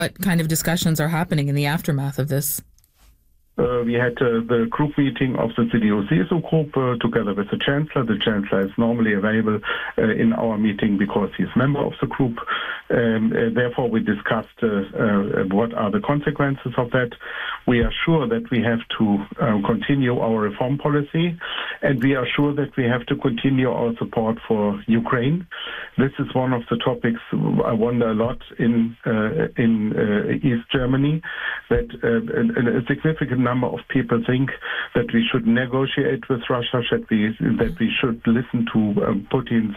What kind of discussions are happening in the aftermath of this? We had the group meeting of the CDU-CSU group together with the Chancellor. The Chancellor is normally available in our meeting because he's a member of the group. Therefore, we discussed what are the consequences of that. We are sure that we have to continue our reform policy, and we are sure that we have to continue our support for Ukraine. This is one of the topics I wonder a lot in East Germany, that a significant number of people think that we should negotiate with Russia, that we should listen to Putin's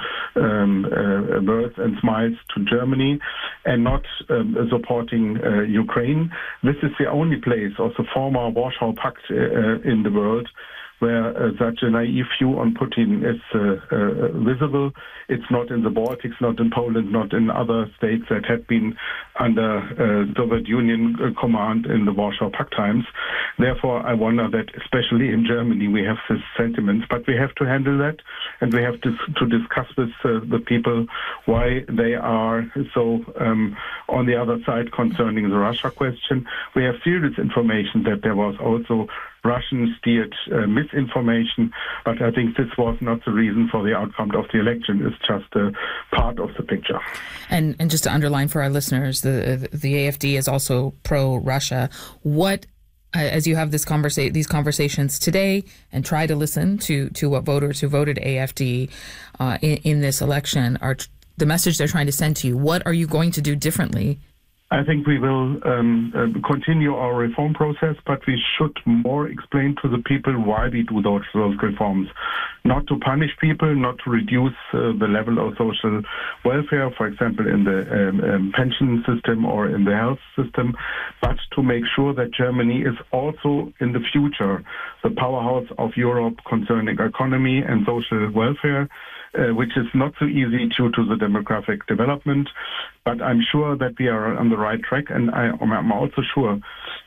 words and smiles to Germany and not supporting Ukraine. This is the only place of the former Warsaw Pact in the world where such a naive view on Putin is visible. It's not in the Baltics, not in Poland, not in other states that had been under Soviet Union command in the Warsaw Pact times. Therefore, I wonder that especially in Germany we have this sentiment, but we have to handle that, and we have to discuss with the people why they are so on the other side concerning the Russia question. We have serious information that there was also Russian-steered misinformation, but I think this was not the reason for the outcome of the election. It's just a part of the picture. And just to underline for our listeners, the AfD is also pro-Russia. What, as you have these conversations today and try to listen to what voters who voted AfD in this election are the message they're trying to send to you, what are you going to do differently? I think we will continue our reform process, but we should more explain to the people why we do those reforms. Not to punish people, not to reduce the level of social welfare, for example, in the pension system or in the health system, but to make sure that Germany is also in the future the powerhouse of Europe concerning economy and social welfare, which is not so easy due to the demographic development. But I'm sure that we are on the right track, and I'm also sure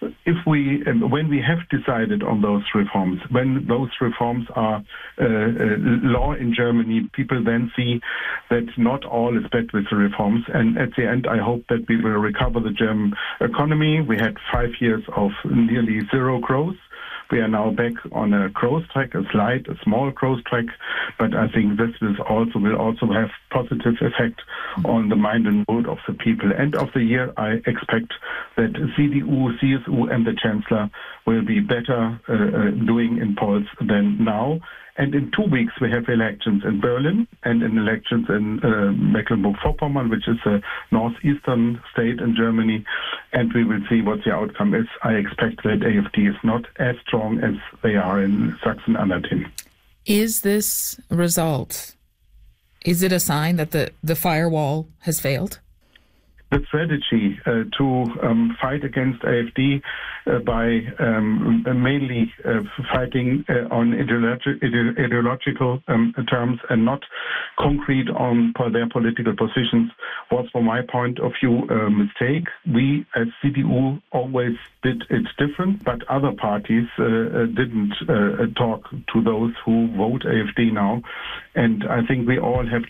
when we have decided on those reforms, when those reforms are law in Germany, people then see that not all is bad with the reforms. And at the end, I hope that we will recover the German economy. We had 5 years of nearly zero growth. We are now back on a growth track, a small growth track, but I think this will also have positive effect on the mind and mood of the people. End of the year, I expect that CDU, CSU and the Chancellor will be better doing in polls than now. And in 2 weeks, we have elections in Berlin and elections in Mecklenburg-Vorpommern, which is a northeastern state in Germany. And we will see what the outcome is. I expect that AfD is not as strong as they are in Sachsen-Anhalt. Is this result, is it a sign that the firewall has failed? The strategy to fight against AfD by mainly fighting on ideological terms and not concrete on their political positions was, from my point of view, a mistake. We as CDU always did it different, but other parties didn't talk to those who vote AfD now. And I think we all have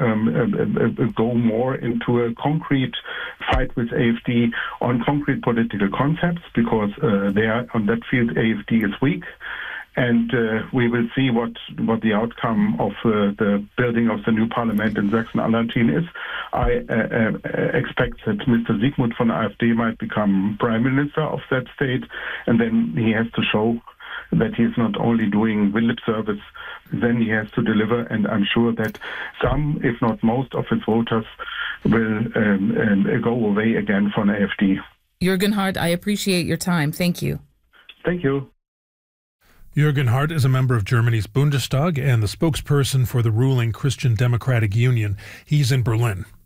to go more into a concrete fight with AfD on concrete political concepts, because there on that field AfD is weak. And we will see what the outcome of the building of the new parliament in Sachsen-Anhalt is. I expect that Mr. Siegmund von AfD might become prime minister of that state, and then he has to show that he is not only doing lip service, then he has to deliver. And I'm sure that some, if not most, of his voters will go away again from AfD. Jürgen Hart, I appreciate your time. Thank you. Thank you. Jürgen Hart is a member of Germany's Bundestag and the spokesperson for the ruling Christian Democratic Union. He's in Berlin.